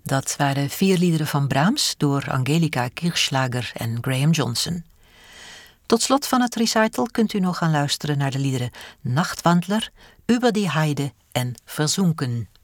Dat waren 4 liederen van Brahms door Angelika Kirchschlager en Graham Johnson. Tot slot van het recital kunt u nog gaan luisteren naar de liederen Nachtwandler, Über die Heide en Verzonken.